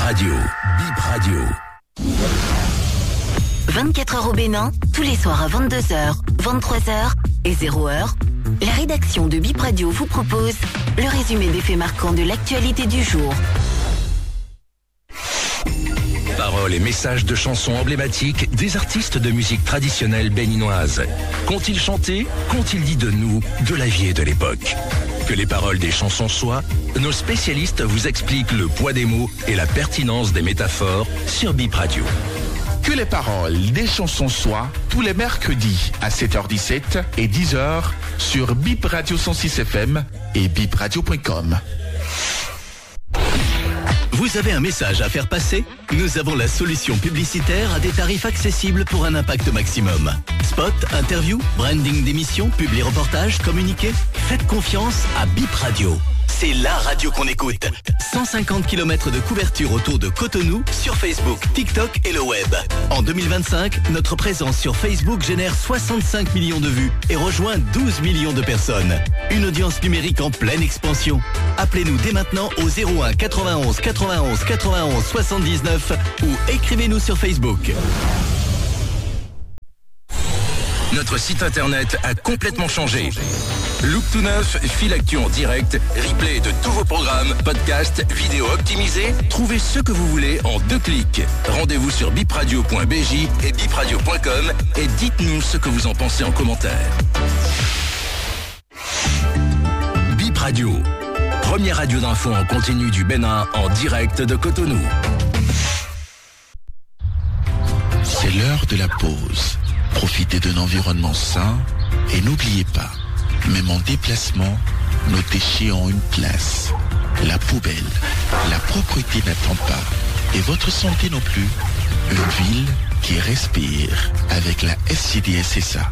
Radio. Bip Radio. 24 heures au Bénin, tous les soirs à 22h, 23h et 0h. La rédaction de Bip Radio vous propose le résumé des faits marquants de l'actualité du jour. Paroles et messages de chansons emblématiques des artistes de musique traditionnelle béninoise. Qu'ont-ils chanté? Qu'ont-ils dit de nous, de la vie et de l'époque? Que les paroles des chansons soient, nos spécialistes vous expliquent le poids des mots et la pertinence des métaphores sur Bip Radio. Que les paroles des chansons soient tous les mercredis à 7h17 et 10h sur Bip Radio 106 FM et bipradio.com. Vous avez un message à faire passer? Nous avons la solution publicitaire à des tarifs accessibles pour un impact maximum. Spot, interview, branding d'émissions, publi reportages, communiqués. Faites confiance à Bip Radio. C'est la radio qu'on écoute. 150 km de couverture autour de Cotonou sur Facebook, TikTok et le web. En 2025, notre présence sur Facebook génère 65 millions de vues et rejoint 12 millions de personnes. Une audience numérique en pleine expansion. Appelez-nous dès maintenant au 01 91 91 91 79 ou écrivez-nous sur Facebook. Notre site internet a complètement changé. Look tout neuf, fil actu en direct, replay de tous vos programmes, podcasts, vidéos optimisées. Trouvez ce que vous voulez en 2 clics. Rendez-vous sur bipradio.bj et bipradio.com et dites-nous ce que vous en pensez en commentaire. Bip Radio, première radio d'info en continu du Bénin en direct de Cotonou. C'est l'heure de la pause. Profitez d'un environnement sain et n'oubliez pas, même en déplacement, nos déchets ont une place. La poubelle, la propreté n'attend pas et votre santé non plus. Une ville qui respire avec la SCDSSA.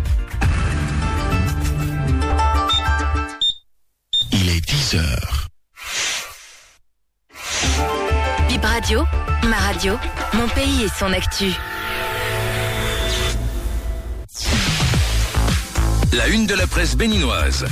Il est 10h. Bip Radio, ma radio, mon pays et son actu. La une de la presse béninoise.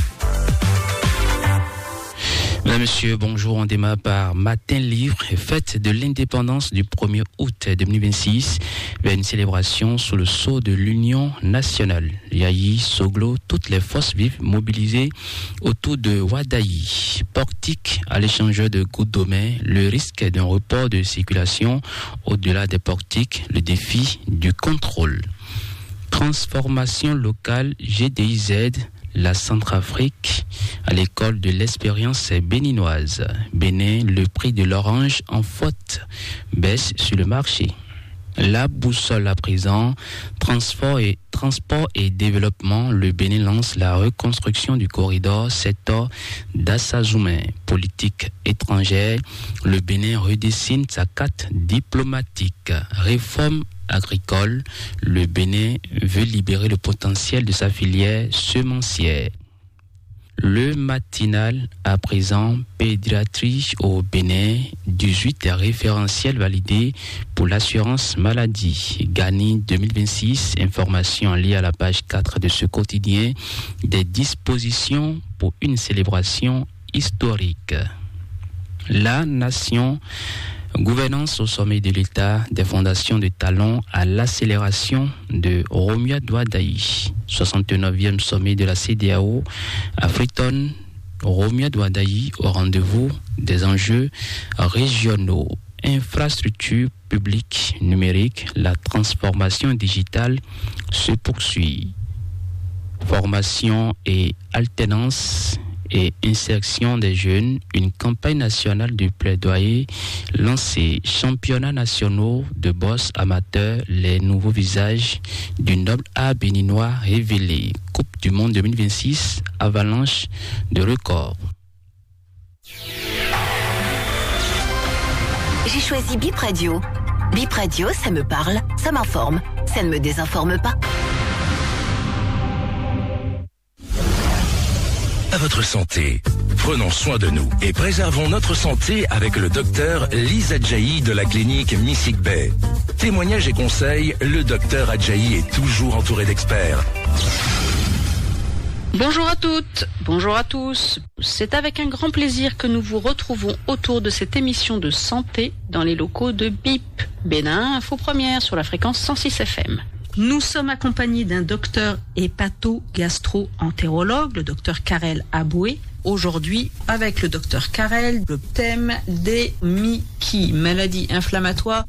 Mesdames, Messieurs, bonjour. On démarre par Matin Libre, fête de l'indépendance du 1er août 2026, vers une célébration sous le sceau de l'Union nationale. Yayi, Soglo, toutes les forces vives mobilisées autour de Wadayi. Portique à l'échangeur de Goudomé, le risque d'un report de circulation au-delà des portiques, le défi du contrôle. Transformation locale GDIZ, la Centrafrique, à l'école de l'expérience béninoise. Bénin, le prix de l'orange en faute, baisse sur le marché. La boussole à présent, transport et développement, le Bénin lance la reconstruction du corridor secteur d'Assazoumé. Politique étrangère, le Bénin redessine sa carte diplomatique. Réforme agricole, le Bénin veut libérer le potentiel de sa filière semencière. Le matinal à présent, pédiatrie au Bénin, 18 référentiels validés pour l'assurance maladie. Gani 2026, information liée à la page 4 de ce quotidien, des dispositions pour une célébration historique. La nation, gouvernance au sommet de l'État, des fondations de talent à l'accélération de Romia Douadaï. 69e sommet de la CEDEAO à Freetown, Romia Douadaï au rendez-vous des enjeux régionaux. Infrastructure publique numérique, la transformation digitale se poursuit. Formation et alternance et insertion des jeunes, une campagne nationale de plaidoyer lancée. Championnats nationaux de boss amateurs, les nouveaux visages du noble art béninois révélés. Coupe du monde 2026, avalanche de records. J'ai choisi Bip Radio. Bip Radio, ça me parle, ça m'informe, ça ne me désinforme pas. À votre santé. Prenons soin de nous et préservons notre santé avec le docteur Lise Adjaï de la clinique Missik Bay. Témoignages et conseils, le docteur Adjaï est toujours entouré d'experts. Bonjour à toutes, bonjour à tous. C'est avec un grand plaisir que nous vous retrouvons autour de cette émission de santé dans les locaux de BIP, Bénin, Info Première sur la fréquence 106 FM. Nous sommes accompagnés d'un docteur hépato-gastro-entérologue, le docteur Karel Aboué. Aujourd'hui, avec le docteur Karel, le thème des MICI, maladies inflammatoires.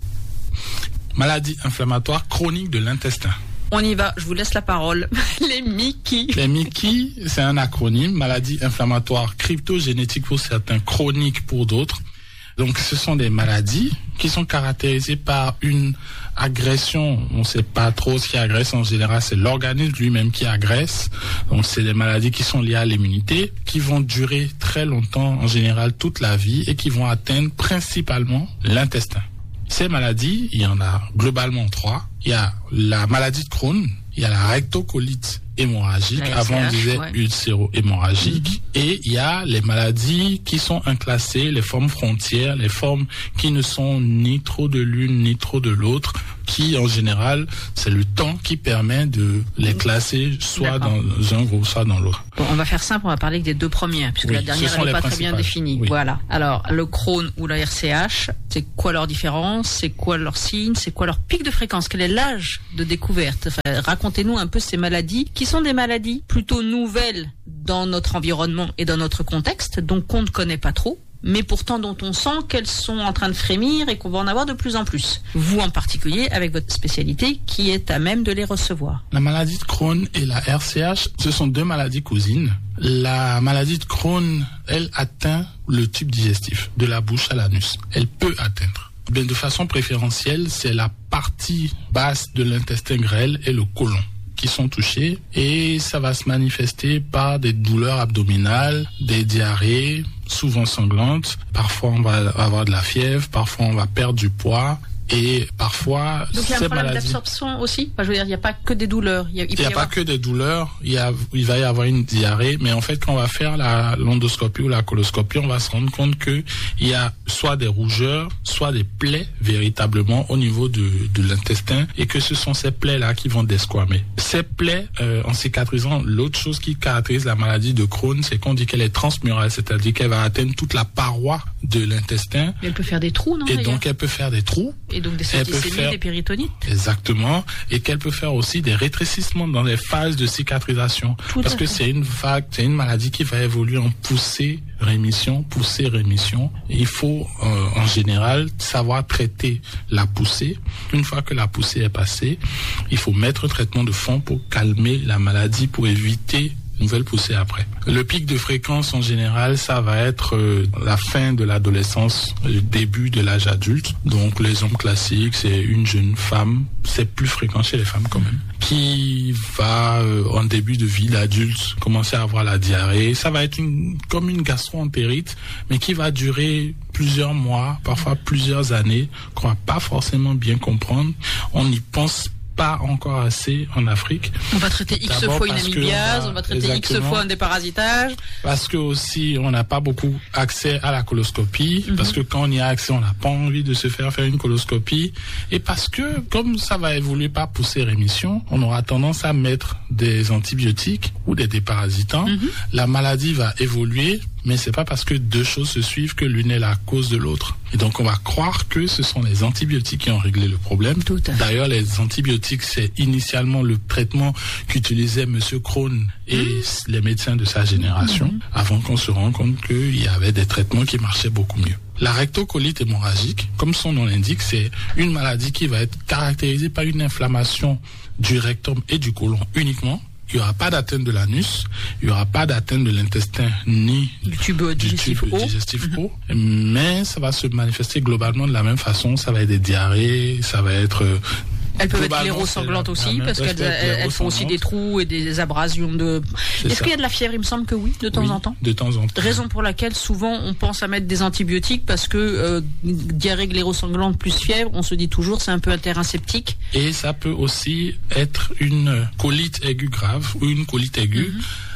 Maladie inflammatoire chronique de l'intestin. On y va, je vous laisse la parole. Les MICI. Les MICI, c'est un acronyme, maladie inflammatoire cryptogénétique pour certains, chronique pour d'autres. Donc ce sont des maladies qui sont caractérisées par une agression. On ne sait pas trop ce qui agresse en général, c'est l'organisme lui-même qui agresse. Donc c'est des maladies qui sont liées à l'immunité, qui vont durer très longtemps, en général toute la vie, et qui vont atteindre principalement l'intestin. Ces maladies, il y en a globalement 3. Il y a la maladie de Crohn, il y a la rectocolite hémorragique, avant on disait ulcéro-hémorragique, et il y a les maladies qui sont inclassées, les formes frontières, les formes qui ne sont ni trop de l'une ni trop de l'autre, qui en général, c'est le temps qui permet de les classer soit dans un groupe, soit dans l'autre. Bon, on va faire simple, on va parler des deux premières, puisque la dernière elle n'est pas très bien définie. Oui. Voilà. Alors, le Crohn ou la RCH, c'est quoi leur différence? C'est quoi leur signe? C'est quoi leur pic de fréquence? Quel est l'âge de découverte? Enfin, racontez-nous un peu ces maladies, qui sont des maladies plutôt nouvelles dans notre environnement et dans notre contexte, donc qu'on ne connaît pas trop, mais pourtant dont on sent qu'elles sont en train de frémir et qu'on va en avoir de plus en plus. Vous en particulier, avec votre spécialité, qui est à même de les recevoir. La maladie de Crohn et la RCH, ce sont deux maladies cousines. La maladie de Crohn, elle atteint le tube digestif, de la bouche à l'anus. Elle peut atteindre. Bien, de façon préférentielle, c'est la partie basse de l'intestin grêle et le côlon qui sont touchés, et ça va se manifester par des douleurs abdominales, des diarrhées, souvent sanglantes. Parfois on va avoir de la fièvre, parfois on va perdre du poids, et parfois donc il y a un problème d'absorption aussi. Enfin, je veux dire, il n'y a pas que des douleurs. Il n'y a pas que des douleurs. Il va y avoir une diarrhée, mais en fait quand on va faire l'endoscopie ou la coloscopie, on va se rendre compte que il y a soit des rougeurs, soit des plaies véritablement au niveau de l'intestin, et que ce sont ces plaies là qui vont desquamer. Ces plaies, en cicatrisant, l'autre chose qui caractérise la maladie de Crohn, c'est qu'on dit qu'elle est transmurale, c'est-à-dire qu'elle va atteindre toute la paroi de l'intestin. Mais elle peut faire des trous, non? Et donc elle peut faire des trous. Et donc des septicémies, des péritonites. Exactement. Et qu'elle peut faire aussi des rétrécissements dans les phases de cicatrisation. Parce que c'est une maladie qui va évoluer en poussée-rémission. Et il faut, en général, savoir traiter la poussée. Une fois que la poussée est passée, il faut mettre un traitement de fond pour calmer la maladie, pour éviter nouvelle poussée après. Le pic de fréquence en général, ça va être la fin de l'adolescence, le début de l'âge adulte. Donc l'exemple classique, c'est une jeune femme, c'est plus fréquent chez les femmes quand même, qui va en début de vie d'adulte commencer à avoir la diarrhée. Ça va être comme une gastro-entérite, mais qui va durer plusieurs mois, parfois plusieurs années, qu'on va pas forcément bien comprendre. On n'y pense pas encore assez en Afrique. On va traiter X fois une amibiase, on va traiter X fois un déparasitage. Parce que aussi, on n'a pas beaucoup accès à la coloscopie, parce que quand on y a accès, on n'a pas envie de se faire une coloscopie, et parce que, comme ça va évoluer par poussée-rémission, on aura tendance à mettre des antibiotiques ou des déparasitants. La maladie va évoluer, mais c'est pas parce que deux choses se suivent que l'une est la cause de l'autre. Et donc on va croire que ce sont les antibiotiques qui ont réglé le problème. D'ailleurs, les antibiotiques, c'est initialement le traitement qu'utilisait Monsieur Crohn et les médecins de sa génération, avant qu'on se rende compte qu'il y avait des traitements qui marchaient beaucoup mieux. La rectocolite hémorragique, comme son nom l'indique, c'est une maladie qui va être caractérisée par une inflammation du rectum et du côlon uniquement. Il n'y aura pas d'atteinte de l'anus, il n'y aura pas d'atteinte de l'intestin ni du tube digestif haut, mais ça va se manifester globalement de la même façon. Ça va être des diarrhées, ça va être... Elles peuvent être sclérosanglantes aussi, parce qu'elles font aussi des trous et des abrasions de... Est-ce qu'il y a de la fièvre? Il me semble que oui, de temps en temps. De temps en temps. Raison pour laquelle souvent on pense à mettre des antibiotiques, parce que diarrhée sclérosanglante plus fièvre, on se dit toujours c'est un peu un terrain septique. Et ça peut aussi être une colite aiguë grave ou une colite aiguë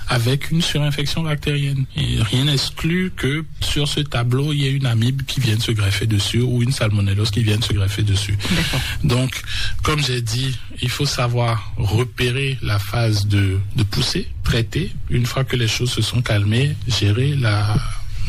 avec une surinfection bactérienne. Et rien n'exclut que sur ce tableau, il y ait une amibe qui vienne se greffer dessus ou une salmonellose qui vienne se greffer dessus. D'accord. Donc, comme j'ai dit, il faut savoir repérer la phase de poussée, traiter. Une fois que les choses se sont calmées, gérer la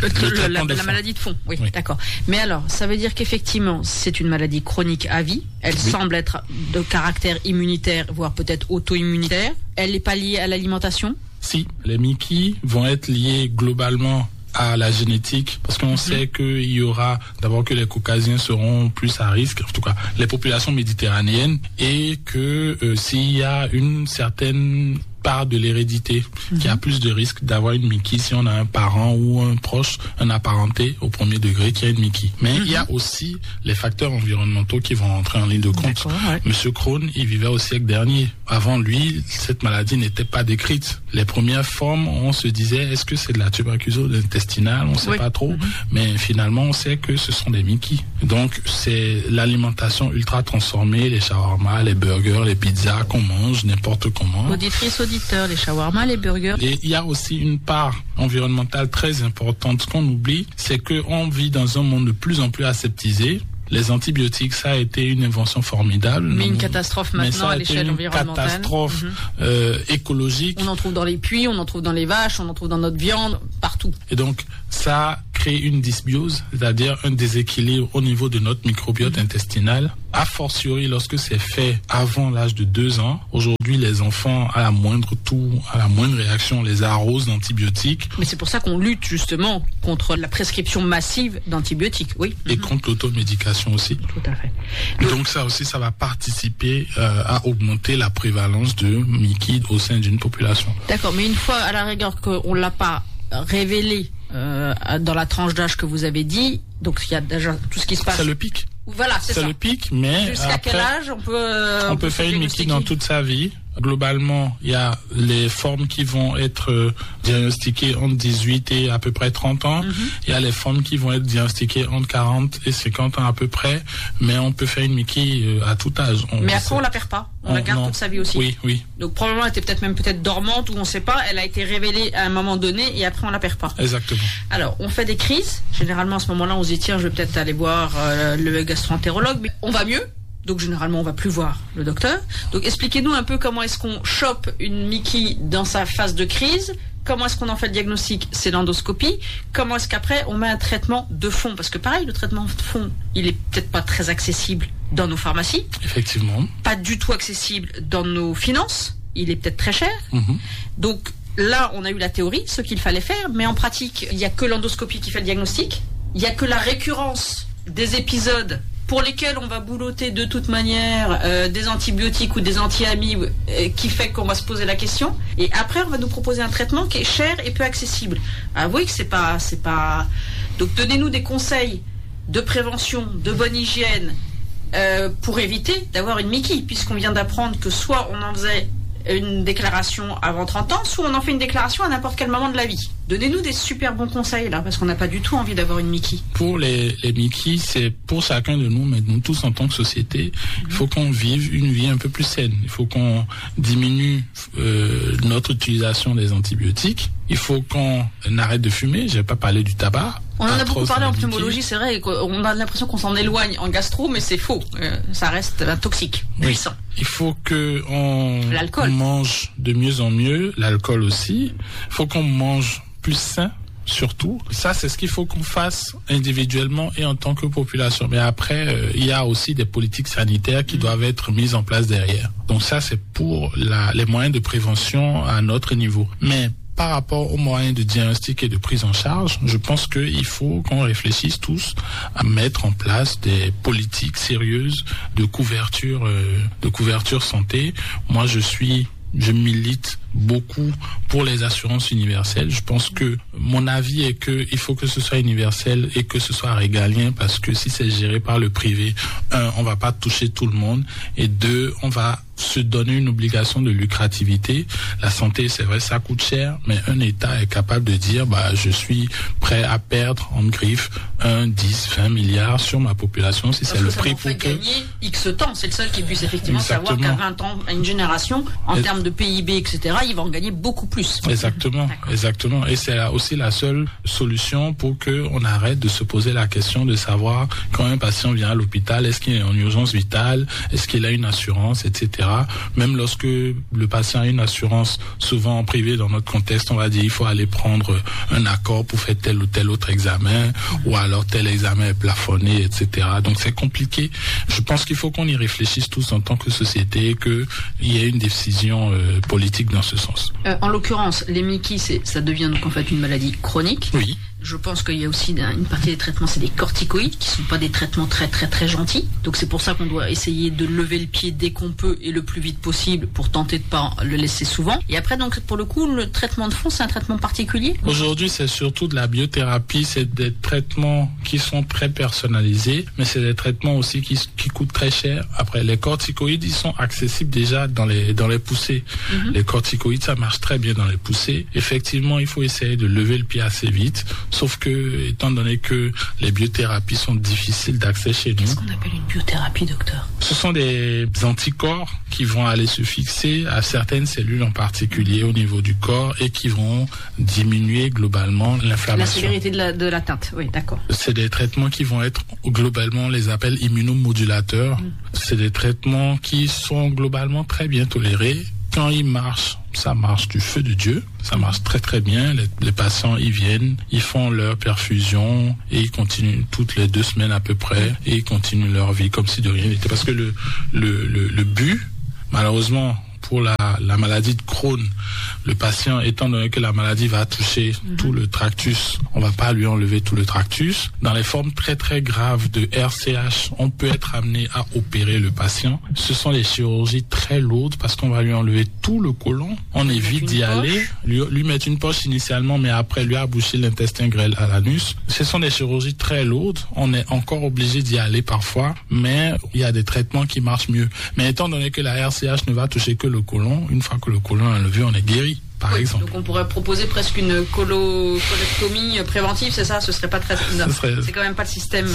maladie de fond, oui, oui, d'accord. Mais alors, ça veut dire qu'effectivement, c'est une maladie chronique à vie. Elle semble être de caractère immunitaire, voire peut-être auto-immunitaire. Elle n'est pas liée à l'alimentation? Si, les Mickey vont être liés globalement à la génétique, parce qu'on sait qu'il y aura d'abord que les Caucasiens seront plus à risque, en tout cas les populations méditerranéennes, et que s'il y a une certaine part de l'hérédité qui a plus de risque d'avoir une Mickey si on a un parent ou un proche, un apparenté au premier degré qui a une Mickey. Mais il y a aussi les facteurs environnementaux qui vont entrer en ligne de compte. Ouais. Monsieur Crohn, il vivait au siècle dernier. Avant lui, cette maladie n'était pas décrite. Les premières formes, on se disait, est-ce que c'est de la tuberculose intestinale? On ne sait pas trop. Mais finalement, on sait que ce sont des Mickey. Donc, c'est l'alimentation ultra transformée, les shawarma, les burgers, les pizzas qu'on mange n'importe comment. Auditrices, auditeurs, les shawarma, les burgers. Et il y a aussi une part environnementale très importante. Ce qu'on oublie, c'est qu'on vit dans un monde de plus en plus aseptisé. Les antibiotiques, ça a été une invention formidable. Mais une catastrophe maintenant à l'échelle environnementale. Une catastrophe écologique. On en trouve dans les puits, on en trouve dans les vaches, on en trouve dans notre viande, partout. Et donc, ça crée une dysbiose, c'est-à-dire un déséquilibre au niveau de notre microbiote intestinal. A fortiori, lorsque c'est fait avant l'âge de 2 ans, aujourd'hui, les enfants, à la moindre réaction, les arrosent d'antibiotiques. Mais c'est pour ça qu'on lutte justement contre la prescription massive d'antibiotiques, oui. Et contre l'automédication aussi. Tout à fait. Donc ça aussi, ça va participer à augmenter la prévalence de Mickey au sein d'une population. D'accord, mais une fois à la rigueur qu'on ne l'a pas révélé dans la tranche d'âge que vous avez dit, donc il y a déjà tout ce qui se passe. C'est le pic. Voilà, c'est ça. C'est le pic, mais jusqu'à après, quel âge on peut faire une Mickey dans toute sa vie. Globalement, il y a les formes qui vont être diagnostiquées entre 18 et à peu près 30 ans. Il y a les formes qui vont être diagnostiquées entre 40 et 50 ans à peu près. Mais on peut faire une Mickey à tout âge. Mais après, on la perd pas. On la garde toute sa vie aussi. Oui. Donc probablement, elle était peut-être dormante ou on ne sait pas. Elle a été révélée à un moment donné et après, on la perd pas. Exactement. Alors, on fait des crises. Généralement, à ce moment-là, on se dit, tiens, je vais peut-être aller voir le gastro-entérologue. Mais on va mieux. Donc généralement on va plus voir le docteur. Donc expliquez-nous un peu comment est-ce qu'on chope une Mickey dans sa phase de crise. Comment est-ce qu'on en fait le diagnostic? C'est l'endoscopie. Comment est-ce qu'après on met un traitement de fond? Parce que pareil, le traitement de fond, il est peut-être pas très accessible dans nos pharmacies. Effectivement. Pas du tout accessible dans nos finances. Il est peut-être très cher. Donc là, on a eu la théorie, ce qu'il fallait faire, mais en pratique, il n'y a que l'endoscopie qui fait le diagnostic. Il n'y a que la récurrence des épisodes pour lesquels on va boulotter de toute manière des antibiotiques ou des anti-amibes qui fait qu'on va se poser la question. Et après, on va nous proposer un traitement qui est cher et peu accessible. Avouez que c'est pas. Donc, donnez-nous des conseils de prévention, de bonne hygiène pour éviter d'avoir une Mickey, puisqu'on vient d'apprendre que soit on en faisait une déclaration avant 30 ans, soit on en fait une déclaration à n'importe quel moment de la vie. Donnez-nous des super bons conseils là, parce qu'on n'a pas du tout envie d'avoir une Mickey. Pour les Mickey, c'est pour chacun de nous, mais nous tous en tant que société, il faut qu'on vive une vie un peu plus saine. Il faut qu'on diminue notre utilisation des antibiotiques. Il faut qu'on arrête de fumer. J'ai pas parlé du tabac. On en a beaucoup parlé en pneumologie, c'est vrai. On a l'impression qu'on s'en éloigne en gastro, mais c'est faux. Ça reste toxique, puissant. Il faut qu'on mange de mieux en mieux, l'alcool aussi. Il faut qu'on mange plus sain, surtout. Ça, c'est ce qu'il faut qu'on fasse individuellement et en tant que population. Mais après, il y a aussi des politiques sanitaires qui doivent être mises en place derrière. Donc ça, c'est pour les moyens de prévention à notre niveau. Mais par rapport aux moyens de diagnostic et de prise en charge, je pense qu'il faut qu'on réfléchisse tous à mettre en place des politiques sérieuses de couverture santé. Moi, je milite beaucoup pour les assurances universelles. Je pense que mon avis est que il faut que ce soit universel et que ce soit régalien, parce que si c'est géré par le privé, on va pas toucher tout le monde, et 2, on va se donner une obligation de lucrativité. La santé, c'est vrai, ça coûte cher, mais un État est capable de dire, je suis prêt à perdre en griffe 1, 10, 20 milliards sur ma population si c'est le prix pour que... gagner X temps. C'est le seul qui puisse effectivement savoir qu'à 20 ans, à une génération, en termes de PIB, etc., il va en gagner beaucoup plus. Exactement. Et c'est aussi la seule solution pour que on arrête de se poser la question de savoir quand un patient vient à l'hôpital, est-ce qu'il est en urgence vitale, est-ce qu'il a une assurance, etc. Même lorsque le patient a une assurance, souvent en privé dans notre contexte, on va dire il faut aller prendre un accord pour faire tel ou tel autre examen, ou alors tel examen est plafonné, etc. Donc c'est compliqué. Je pense qu'il faut qu'on y réfléchisse tous en tant que société, qu'il y ait une décision politique dans ce sens. En l'occurrence, les MICI, ça devient donc en fait une maladie chronique. Oui. Je pense qu'il y a aussi une partie des traitements, c'est des corticoïdes, qui sont pas des traitements très très très gentils. Donc c'est pour ça qu'on doit essayer de lever le pied dès qu'on peut et le plus vite possible pour tenter de pas le laisser souvent. Et après, donc pour le coup, le traitement de fond, c'est un traitement particulier. Aujourd'hui, c'est surtout de la biothérapie, c'est des traitements qui sont très personnalisés, mais c'est des traitements aussi qui coûtent très cher. Après, les corticoïdes, ils sont accessibles déjà dans les poussées. Les corticoïdes, ça marche très bien dans les poussées. Effectivement, il faut essayer de lever le pied assez vite. Sauf que, étant donné que les biothérapies sont difficiles d'accès chez nous. Qu'est-ce qu'on appelle une biothérapie, docteur? Ce sont des anticorps qui vont aller se fixer à certaines cellules en particulier au niveau du corps et qui vont diminuer globalement l'inflammation. La sévérité de l'atteinte, oui, d'accord. C'est des traitements qui vont être globalement, on les appelle immunomodulateurs. C'est des traitements qui sont globalement très bien tolérés. Quand ils marchent, ça marche du feu de Dieu, ça marche très très bien. Les patients, ils viennent, ils font leur perfusion et ils continuent toutes les 2 semaines à peu près et ils continuent leur vie comme si de rien n'était. Parce que le but, malheureusement, pour la maladie de Crohn, le patient, étant donné que la maladie va toucher tout le tractus, on va pas lui enlever tout le tractus. Dans les formes très très graves de RCH, on peut être amené à opérer le patient. Ce sont des chirurgies très lourdes parce qu'on va lui enlever tout le côlon. On évite d'y aller, lui mettre une poche initialement, mais après lui aboucher l'intestin grêle à l'anus. Ce sont des chirurgies très lourdes. On est encore obligé d'y aller parfois, mais il y a des traitements qui marchent mieux. Mais étant donné que la RCH ne va toucher que le côlon, une fois que le côlon est enlevé, on est guéri. Par exemple. Donc on pourrait proposer presque une colectomie préventive, c'est ça? Ce serait pas très... C'est quand même pas le système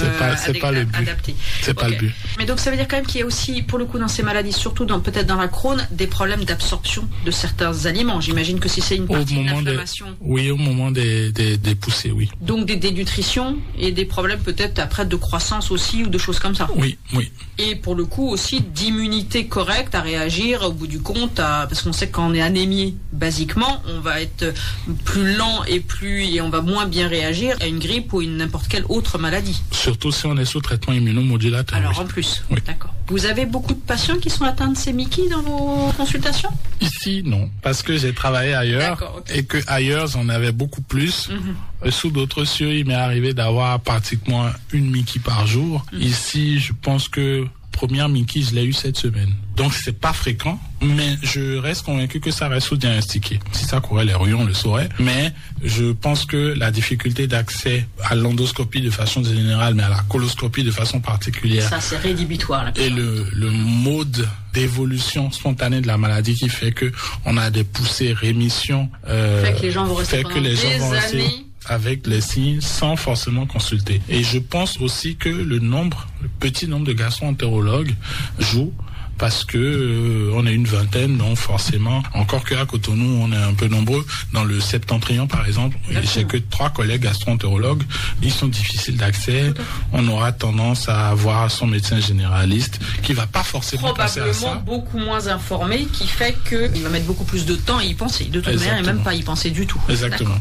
adapté. C'est pas le but. Mais donc ça veut dire quand même qu'il y a aussi, pour le coup, dans ces maladies, surtout peut-être dans la Crohn, des problèmes d'absorption de certains aliments. J'imagine que si c'est une partie de l'inflammation... Oui, au moment des poussées, oui. Donc des dénutritions et des problèmes peut-être après de croissance aussi ou de choses comme ça. Oui. Et pour le coup aussi d'immunité correcte à réagir au bout du compte, parce qu'on sait que quand on est anémié, basiquement, on va être plus lent et on va moins bien réagir à une grippe ou n'importe quelle autre maladie. Surtout si on est sous traitement immunomodulateur. Alors en plus, d'accord. Vous avez beaucoup de patients qui sont atteints de ces MICI dans vos consultations? Ici, non, parce que j'ai travaillé ailleurs et que ailleurs, j'en avais beaucoup plus. Sous d'autres cieux, il m'est arrivé d'avoir pratiquement une MICI par jour. Ici, je pense que première MICI, je l'ai eu cette semaine. Donc c'est pas fréquent, mais je reste convaincu que ça reste sous-diagnostiqué. Si ça courait les rues, on le saurait. Mais je pense que la difficulté d'accès à l'endoscopie de façon générale, mais à la coloscopie de façon particulière. Ça, c'est rédhibitoire. Là, et le mode d'évolution spontanée de la maladie qui fait que on a des poussées rémissions. Fait que les gens vont rester pendant des années avec les signes sans forcément consulter. Et je pense aussi que le petit nombre de gastro-entérologues joue parce que on est une vingtaine, donc forcément, encore qu'à Cotonou, on est un peu nombreux. Dans le septentrion, par exemple, j'ai que 3 collègues gastro-entérologues. Ils sont difficiles d'accès. On aura tendance à avoir son médecin généraliste qui va pas forcément penser à ça. Probablement beaucoup moins informé, qui fait qu'il va mettre beaucoup plus de temps à y penser. De toute manière, et même pas y penser du tout. Exactement.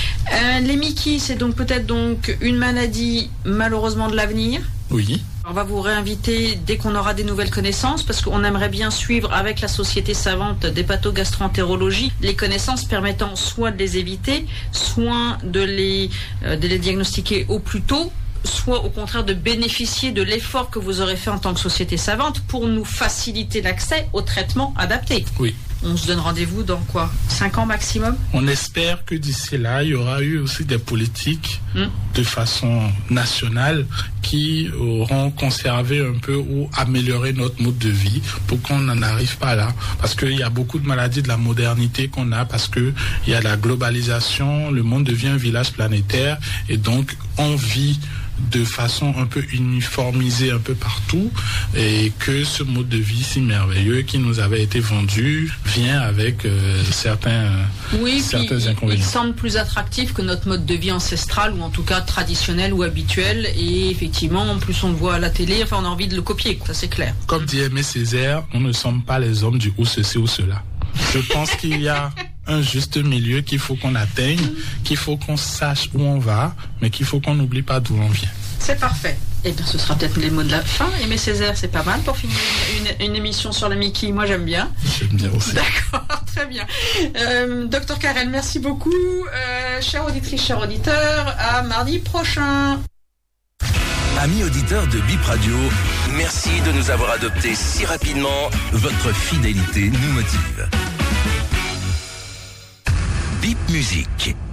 Les MICI, c'est donc peut-être une maladie malheureusement de l'avenir. Oui. On va vous réinviter dès qu'on aura des nouvelles connaissances parce qu'on aimerait bien suivre avec la Société savante d'hépatogastroentérologie les connaissances permettant soit de les éviter, soit de les diagnostiquer au plus tôt, soit au contraire de bénéficier de l'effort que vous aurez fait en tant que Société savante pour nous faciliter l'accès aux traitements adaptés. Oui. On se donne rendez-vous dans 5 ans maximum? On espère que d'ici là, il y aura eu aussi des politiques de façon nationale qui auront conservé un peu ou amélioré notre mode de vie pour qu'on n'en arrive pas là. Parce qu'il y a beaucoup de maladies de la modernité qu'on a parce que il y a la globalisation, le monde devient un village planétaire et donc on vit de façon un peu uniformisée un peu partout, et que ce mode de vie si merveilleux qui nous avait été vendu vient avec certains inconvénients. Il semble plus attractif que notre mode de vie ancestral, ou en tout cas traditionnel ou habituel, et effectivement, en plus on le voit à la télé, enfin on a envie de le copier, ça c'est clair. Comme dit Aimé Césaire, on ne sommes pas les hommes du ou ceci ou cela. Je pense qu'il y a un juste milieu qu'il faut qu'on atteigne, qu'il faut qu'on sache où on va, mais qu'il faut qu'on n'oublie pas d'où on vient. C'est parfait. Eh bien, ce sera peut-être les mots de la fin. Aimé Césaire, c'est pas mal pour finir une émission sur le Mickey. Moi, j'aime bien. J'aime bien aussi. D'accord, très bien. Docteur Carrel, merci beaucoup. Chère auditrice, chers auditeurs, à mardi prochain. Amis auditeurs de Bip Radio, merci de nous avoir adoptés si rapidement. Votre fidélité nous motive. Bip Musique.